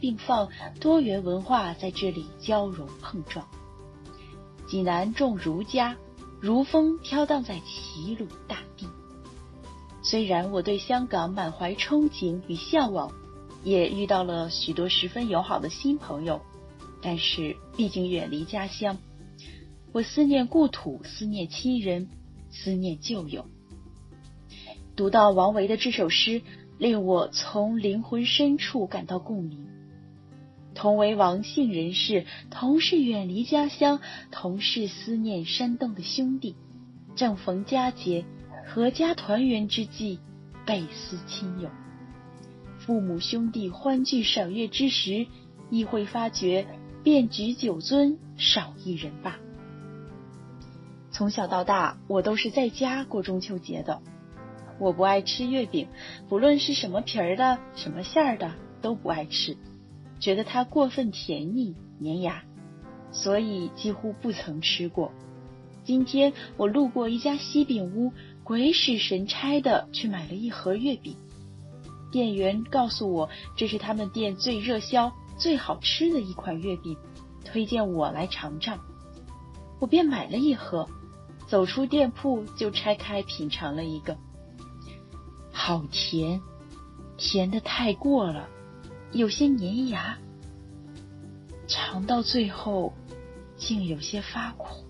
并放，多元文化在这里交融碰撞。济南种儒家，儒风飘荡在齐鲁大地。虽然我对香港满怀憧憬与向往，也遇到了许多十分友好的新朋友，但是毕竟远离家乡，我思念故土，思念亲人，思念旧友。读到王维的这首诗，令我从灵魂深处感到共鸣。同为王姓人士，同是远离家乡，同是思念山东的兄弟，正逢佳节，阖家团圆之际，倍思亲友。父母兄弟欢聚赏月之时，亦会发觉遍举酒樽，少一人罢。从小到大，我都是在家过中秋节的。我不爱吃月饼，不论是什么皮儿的，什么馅儿的，都不爱吃，觉得它过分甜腻粘牙，所以几乎不曾吃过。今天我路过一家西饼屋，鬼使神差的去买了一盒月饼。店员告诉我，这是他们店最热销、最好吃的一款月饼，推荐我来尝尝。我便买了一盒，走出店铺就拆开品尝了一个。好甜，甜得太过了，有些粘牙，尝到最后竟有些发苦。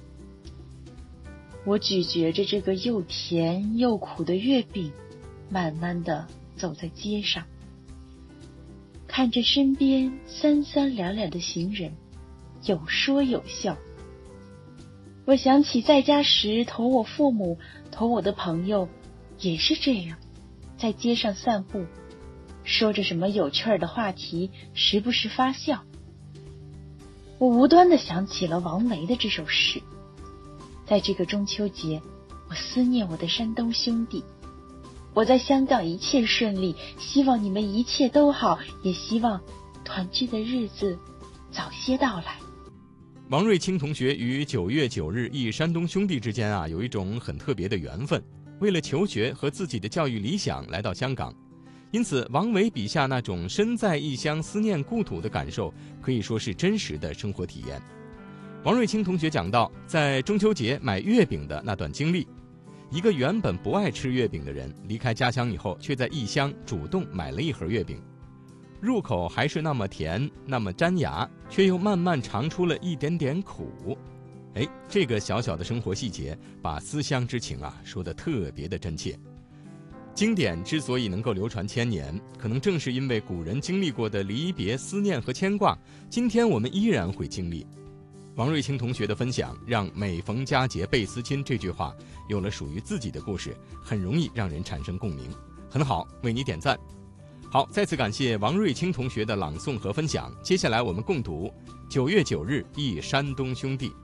我咀嚼着这个又甜又苦的月饼，慢慢地走在街上，看着身边三三两两的行人，有说有笑。我想起在家时同我父母同我的朋友也是这样，在街上散步，说着什么有趣的话题，时不时发笑。我无端地想起了王维的这首诗。在这个中秋节，我思念我的山东兄弟。我在香港一切顺利，希望你们一切都好，也希望团聚的日子早些到来。 王瑞清同学于9月9日忆山东兄弟之间有一种很特别的缘分，为了求学和自己的教育理想来到香港。因此王维笔下那种身在异乡思念故土的感受，可以说是真实的生活体验。王瑞清同学讲到在中秋节买月饼的那段经历，一个原本不爱吃月饼的人，离开家乡以后，却在异乡主动买了一盒月饼，入口还是那么甜，那么粘牙，却又慢慢尝出了一点点苦。这个小小的生活细节，把思乡之情说得特别的真切。经典之所以能够流传千年，可能正是因为古人经历过的离别、思念和牵挂，今天我们依然会经历。王瑞清同学的分享，让每逢佳节倍思亲这句话有了属于自己的故事，很容易让人产生共鸣。很好，为你点赞。好，再次感谢王瑞清同学的朗诵和分享。接下来我们共读9月9日忆山东兄弟。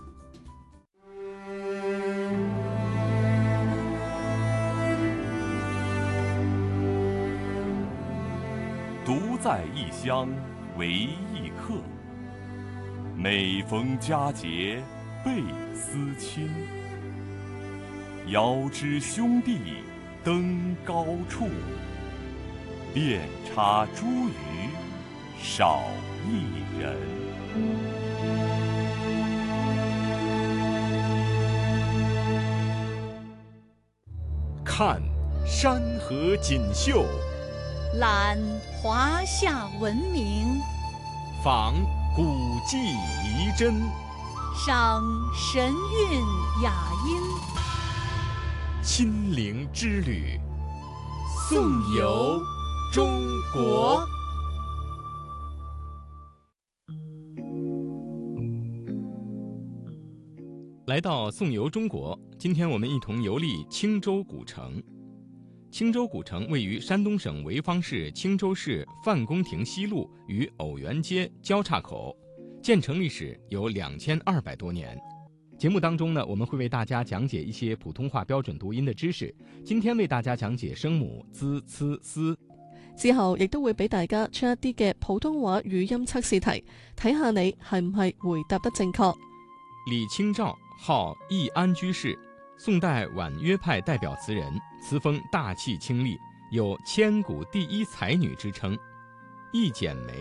独在异乡为异客，每逢佳节倍思亲。遥知兄弟登高处，遍插茱萸少一人。 看山河锦绣， 览华夏文明， 访古迹遗珍， 赏神韵雅音。 亲临之旅，颂游中国。来到颂游中国，今天我们一同游历青州古城。青州古城位于山东省潍坊市青州市范公亭西路与偶园街交叉口，建成历史有2200多年。节目当中呢，我们会为大家讲解一些普通话標準讀音的知識。今天為大家講解聲母滋、呲、絲。 之後亦都會俾大家出一啲嘅普通話語音測試題，睇下你係唔係回答得正確。 李清照號易安居士，宋代婉約派代表詞人，詞風大氣清麗，有千古第一才女之稱。易剪梅